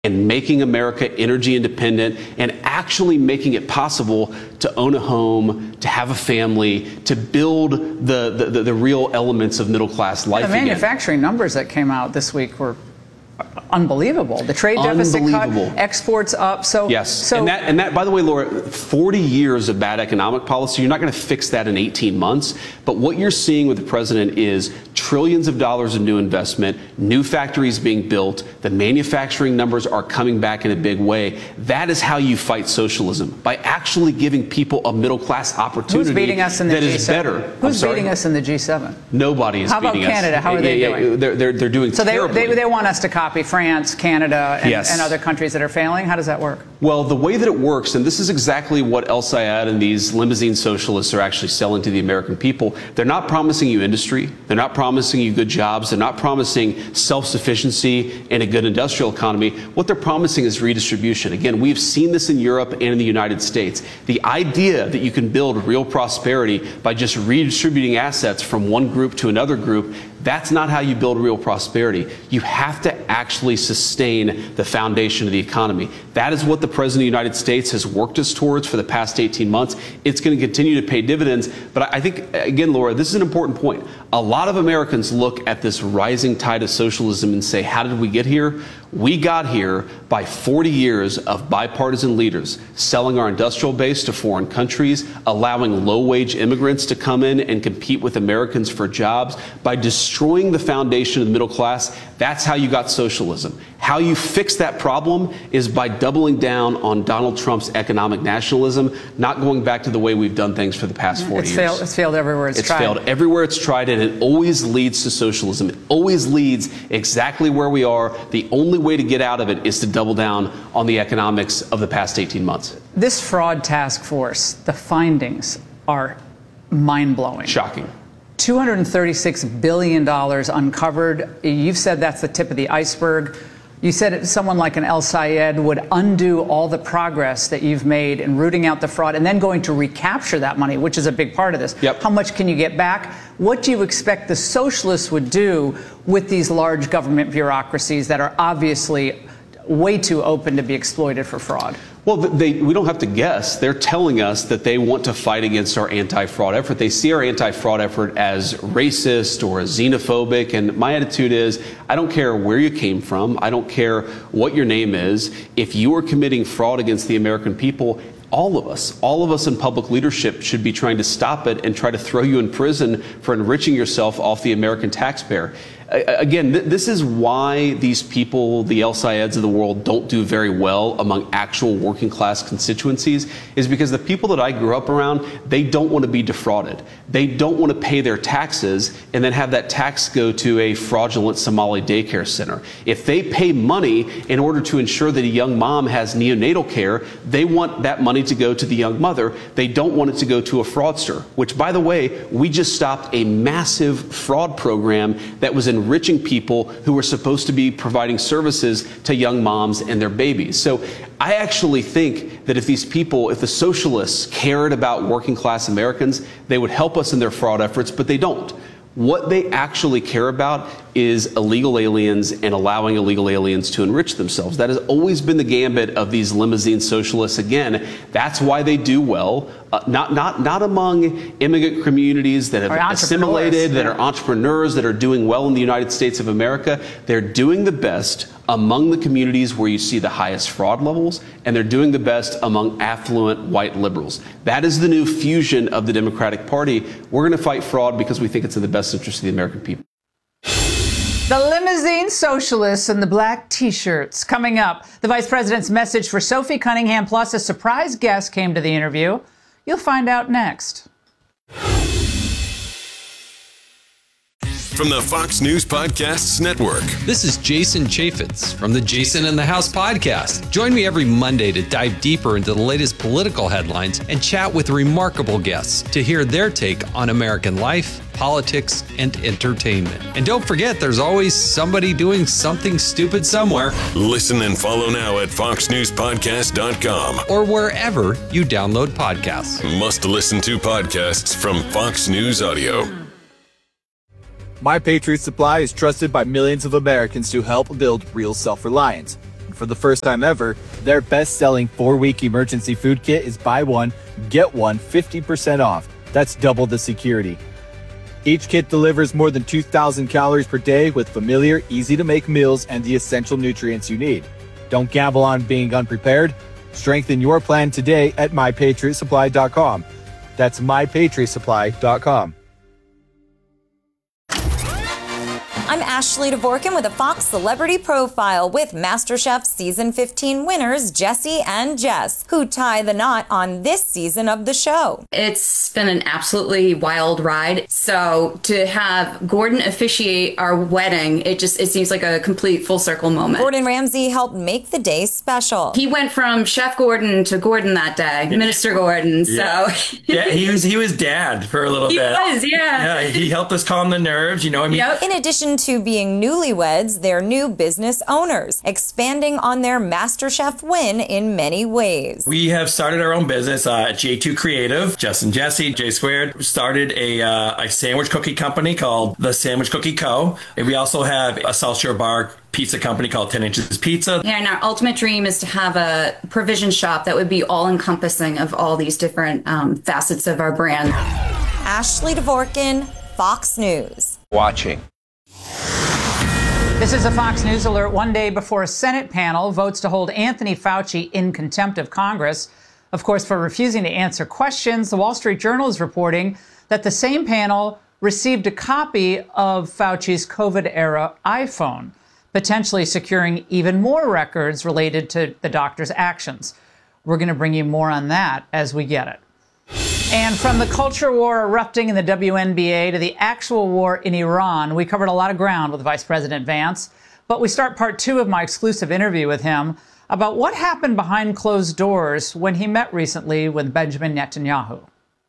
and making America energy independent and actually making it possible to own a home, to have a family, to build the real elements of middle class life The manufacturing numbers that came out this week were unbelievable. The trade deficit cut, exports up. Yes, and that, by the way, Laura, 40 years of bad economic policy, you're not going to fix that in 18 months. But what you're seeing with the president is trillions of dollars of new investment, new factories being built, the manufacturing numbers are coming back in a big way. That is how you fight socialism, by actually giving people a middle class opportunity. Who's beating us in the that G7? Is better. Who's beating us in the G7? Nobody is beating us. How about Canada? How are they doing? They're doing terribly. So they want us to copy France, Canada, and other countries that are failing? How does that work? Well, the way that it works, and this is exactly what El Sayed and these limousine socialists are actually selling to the American people, they're not promising you industry, they're not promising you good jobs, they're not promising self-sufficiency and a good industrial economy. What they're promising is redistribution. Again, we've seen this in Europe and in the United States. The idea that you can build real prosperity by just redistributing assets from one group to another group, that's not how you build real prosperity. You have to actually sustain the foundation of the economy. That is what the President of the United States has worked us towards for the past 18 months. It's going to continue to pay dividends. But I think, again, Laura, this is an important point. A lot of Americans look at this rising tide of socialism and say, how did we get here? We got here by 40 years of bipartisan leaders selling our industrial base to foreign countries, allowing low-wage immigrants to come in and compete with Americans for jobs, by destroying the foundation of the middle class. That's how you got socialism. How you fix that problem is by doubling down on Donald Trump's economic nationalism, not going back to the way we've done things for the past 40 years. It's failed everywhere it's tried. It's failed everywhere it's tried, and it always leads to socialism. It always leads exactly where we are. The only way to get out of it is to double down on the economics of the past 18 months. This fraud task force, the findings are mind-blowing. Shocking. $236 billion uncovered. You've said that's the tip of the iceberg. You said someone like an El Sayed would undo all the progress that you've made in rooting out the fraud and then going to recapture that money, which is a big part of this. Yep. How much can you get back? What do you expect the socialists would do with these large government bureaucracies that are obviously way too open to be exploited for fraud? Well, we don't have to guess. They're telling us that they want to fight against our anti-fraud effort. They see our anti-fraud effort as racist or as xenophobic. And my attitude is, I don't care where you came from. I don't care what your name is. If you are committing fraud against the American people, all of us in public leadership should be trying to stop it and try to throw you in prison for enriching yourself off the American taxpayer. Again, this is why these people, the El Sayeds of the world, don't do very well among actual working class constituencies, is because the people that I grew up around, they don't want to be defrauded. They don't want to pay their taxes and then have that tax go to a fraudulent Somali daycare center. If they pay money in order to ensure that a young mom has neonatal care, they want that money to go to the young mother. They don't want it to go to a fraudster, which, by the way, we just stopped a massive fraud program that was enriching people who were supposed to be providing services to young moms and their babies. So I actually think that if these people, if the socialists cared about working class Americans, they would help us in their fraud efforts, but they don't. What they actually care about is illegal aliens and allowing illegal aliens to enrich themselves. That has always been the gambit of these limousine socialists. Again, that's why they do well, not among immigrant communities that have assimilated, that are entrepreneurs, that are doing well in the United States of America. They're doing the best among the communities where you see the highest fraud levels, and they're doing the best among affluent white liberals. That is the new fusion of the Democratic Party. We're going to fight fraud because we think it's in the best interest of the American people. The limousine socialists and the black T-shirts. Coming up, the vice president's message for Sophie Cunningham, plus a surprise guest came to the interview. You'll find out next. From the Fox News Podcasts Network. This is Jason Chaffetz from the Jason in the House podcast. Join me every Monday to dive deeper into the latest political headlines and chat with remarkable guests to hear their take on American life, politics, and entertainment. And don't forget, there's always somebody doing something stupid somewhere. Listen and follow now at foxnewspodcast.com or wherever you download podcasts. Must listen to podcasts from Fox News Audio. My Patriot Supply is trusted by millions of Americans to help build real self-reliance. for the first time ever, their best-selling 4-week emergency food kit is buy one, get one 50% off. That's double the security. Each kit delivers more than 2,000 calories per day with familiar, easy-to-make meals and the essential nutrients you need. Don't gamble on being unprepared. Strengthen your plan today at MyPatriotSupply.com. That's MyPatriotSupply.com. I'm Ashley Dvorkin with a Fox Celebrity Profile with MasterChef Season 15 winners Jesse and Jess, who tie the knot on this season of the show. It's been an absolutely wild ride. So to have Gordon officiate our wedding, it seems like a complete full circle moment. Gordon Ramsay helped make the day special. He went from Chef Gordon to Gordon that day, Minister Gordon. Yeah. So yeah, he was dad for a little bit. He was, yeah. Yeah, he helped us calm the nerves, you know. I mean, Yep. In addition to being newlyweds, they're new business owners, expanding on their MasterChef win in many ways. we have started our own business at J2 Creative. Jess and Jesse, J Squared, started a sandwich cookie company called The Sandwich Cookie Co. And we also have a South Shore Bar pizza company called 10 Inches Pizza. Yeah, and our ultimate dream is to have a provision shop that would be all encompassing of all these different facets of our brand. Ashley Dvorkin, Fox News. Watching. This is a Fox News alert. One day before a Senate panel votes to hold Anthony Fauci in contempt of Congress, of course, for refusing to answer questions, the Wall Street Journal is reporting that the same panel received a copy of Fauci's COVID-era iPhone, potentially securing even more records related to the doctor's actions. We're going to bring you more on that as we get it. And from the culture war erupting in the WNBA to the actual war in Iran, we covered a lot of ground with Vice President Vance. But we start part 2 of my exclusive interview with him about what happened behind closed doors when he met recently with Benjamin Netanyahu.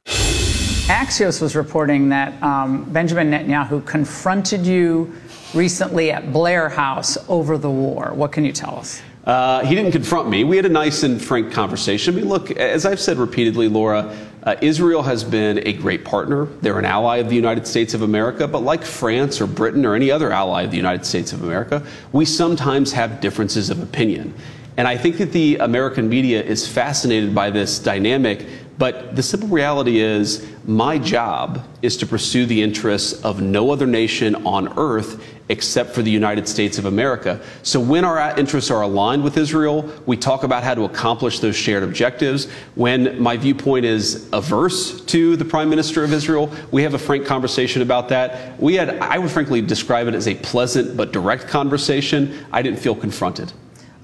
Axios was reporting that Benjamin Netanyahu confronted you recently at Blair House over the war. What can you tell us? He didn't confront me. We had a nice and frank conversation. I mean, look, as I've said repeatedly, Laura, Israel has been a great partner. They're an ally of the United States of America. But like France or Britain or any other ally of the United States of America, we sometimes have differences of opinion. And I think that the American media is fascinated by this dynamic. But the simple reality is my job is to pursue the interests of no other nation on earth except for the United States of America. So when our interests are aligned with Israel, we talk about how to accomplish those shared objectives. When my viewpoint is averse to the Prime Minister of Israel, we have a frank conversation about that. I would frankly describe it as a pleasant but direct conversation. I didn't feel confronted.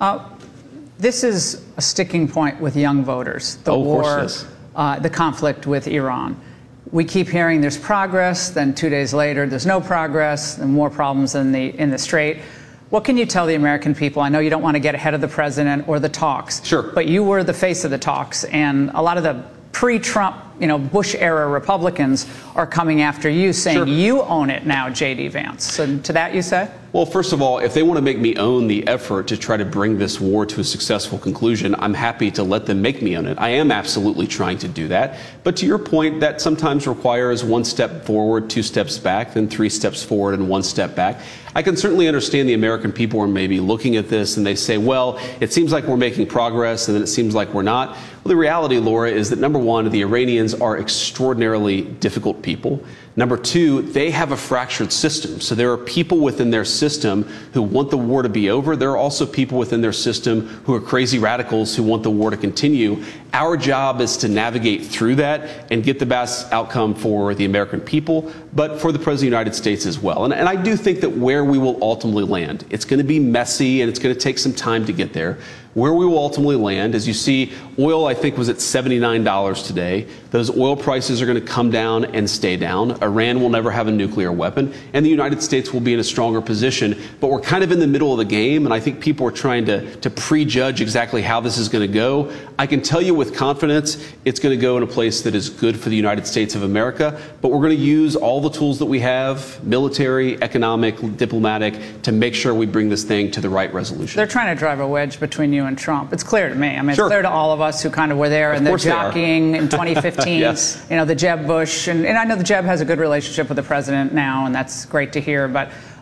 This is a sticking point with young voters, the war, the conflict with Iran. We keep hearing there's progress, then 2 days later there's no progress, and more problems in the Strait. What can you tell the American people? I know you don't want to get ahead of the president or the talks. Sure. But you were the face of the talks, and a lot of the pre-Trump, Bush-era Republicans are coming after you, saying you own it now, J.D. Vance. So to that you say? Well, first of all, if they want to make me own the effort to try to bring this war to a successful conclusion, I'm happy to let them make me own it. I am absolutely trying to do that. But to your point, that sometimes requires 1 step forward, 2 steps back, then 3 steps forward and 1 step back. I can certainly understand the American people are maybe looking at this and they say, well, it seems like we're making progress and then it seems like we're not. Well, the reality, Laura, is that number one, the Iranians are extraordinarily difficult people. Number two, they have a fractured system. So there are people within their system who want the war to be over. There are also people within their system who are crazy radicals who want the war to continue. Our job is to navigate through that and get the best outcome for the American people, but for the President of the United States as well. And I do think that where we will ultimately land, it's going to be messy and it's going to take some time to get there. Where we will ultimately land, as you see, oil, I think, was at $79 today. Those oil prices are going to come down and stay down. Iran will never have a nuclear weapon, and the United States will be in a stronger position. But we're kind of in the middle of the game, and I think people are trying to prejudge exactly how this is going to go. I can tell you with confidence it's going to go in a place that is good for the United States of America, but we're going to use all the tools that we have, military, economic, diplomatic, to make sure we bring this thing to the right resolution. They're trying to drive a wedge between you and Trump. It's clear to me. I mean, it's clear to all of us who kind of were there and they're jockeying in 2015. Yes. The Jeb Bush. And I know the Jeb has a good relationship with the president now, and that's great to hear. But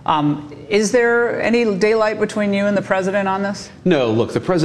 Is there any daylight between you and the president on this? No, look, the president